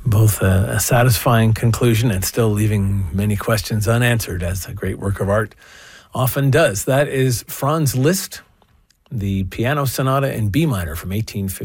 Both a satisfying conclusion and still leaving many questions unanswered, as a great work of art often does. That is Franz Liszt, the Piano Sonata in B minor from 1850.